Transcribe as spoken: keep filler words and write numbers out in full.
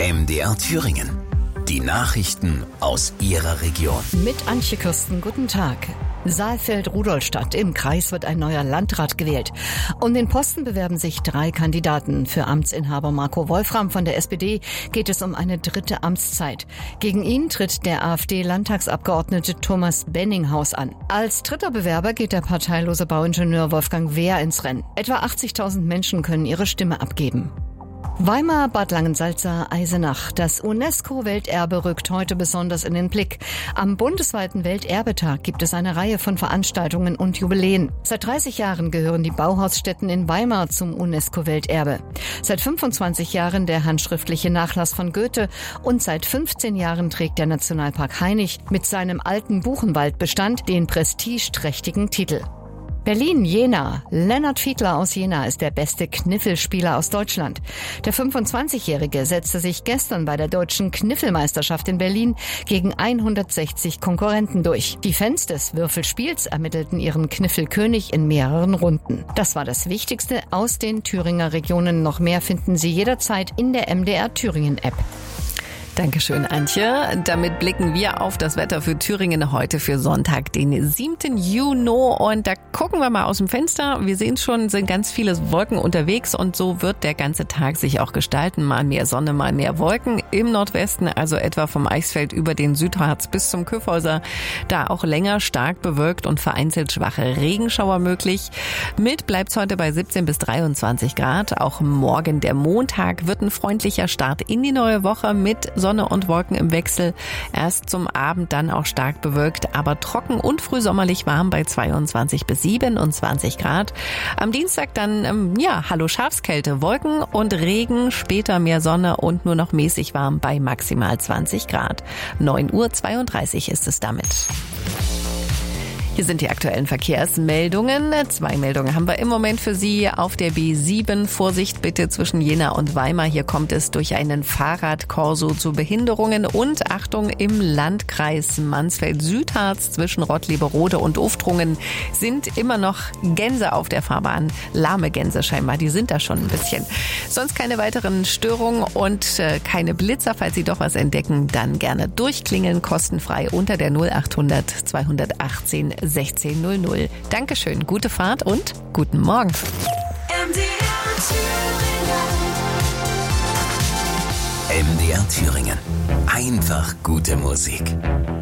M D R Thüringen. Die Nachrichten aus Ihrer Region. Mit Antje Kirsten, guten Tag. Saalfeld-Rudolstadt im Kreis wird ein neuer Landrat gewählt. Um den Posten bewerben sich drei Kandidaten. Für Amtsinhaber Marco Wolfram von der S P D geht es um eine dritte Amtszeit. Gegen ihn tritt der AfD-Landtagsabgeordnete Thomas Benninghaus an. Als dritter Bewerber geht der parteilose Bauingenieur Wolfgang Wehr ins Rennen. Etwa achtzigtausend Menschen können ihre Stimme abgeben. Weimar, Bad Langensalza, Eisenach. Das UNESCO-Welterbe rückt heute besonders in den Blick. Am bundesweiten Welterbetag gibt es eine Reihe von Veranstaltungen und Jubiläen. Seit dreißig Jahren gehören die Bauhausstätten in Weimar zum UNESCO-Welterbe. Seit fünfundzwanzig Jahren der handschriftliche Nachlass von Goethe und seit fünfzehn Jahren trägt der Nationalpark Hainich mit seinem alten Buchenwaldbestand den prestigeträchtigen Titel. Berlin-Jena. Lennart Fiedler aus Jena ist der beste Kniffelspieler aus Deutschland. Der fünfundzwanzigjährige setzte sich gestern bei der deutschen Kniffelmeisterschaft in Berlin gegen hundertsechzig Konkurrenten durch. Die Fans des Würfelspiels ermittelten ihren Kniffelkönig in mehreren Runden. Das war das Wichtigste aus den Thüringer Regionen. Noch mehr finden Sie jederzeit in der M D R Thüringen App. Dankeschön, Antje. Damit blicken wir auf das Wetter für Thüringen heute für Sonntag, den siebten Juni. Und da gucken wir mal aus dem Fenster. Wir sehen schon, sind ganz viele Wolken unterwegs und so wird der ganze Tag sich auch gestalten. Mal mehr Sonne, mal mehr Wolken im Nordwesten, also etwa vom Eichsfeld über den Südharz bis zum Kyffhäuser. Da auch länger stark bewölkt und vereinzelt schwache Regenschauer möglich. Mild bleibt's heute bei siebzehn bis dreiundzwanzig Grad. Auch morgen, der Montag, wird ein freundlicher Start in die neue Woche mit Sonne und Wolken im Wechsel. Erst zum Abend dann auch stark bewölkt, aber trocken und frühsommerlich warm bei zweiundzwanzig bis siebenundzwanzig Grad. Am Dienstag dann, ähm, ja, hallo Schafskälte, Wolken und Regen, später mehr Sonne und nur noch mäßig warm bei maximal zwanzig Grad. neun Uhr zweiunddreißig ist es damit. Hier sind die aktuellen Verkehrsmeldungen. Zwei Meldungen haben wir im Moment für Sie auf der B sieben. Vorsicht bitte zwischen Jena und Weimar. Hier kommt es durch einen Fahrradkorso zu Behinderungen. Und Achtung, im Landkreis Mansfeld-Südharz zwischen Rottleberode und Uftrungen sind immer noch Gänse auf der Fahrbahn. Lahme Gänse scheinbar, die sind da schon ein bisschen. Sonst keine weiteren Störungen und äh, keine Blitzer. Falls Sie doch was entdecken, dann gerne durchklingeln, kostenfrei unter der null achthundert zweihundertachtzehn sechzehn null null. Dankeschön, gute Fahrt und guten Morgen. M D R Thüringen. M D R Thüringen. Einfach gute Musik.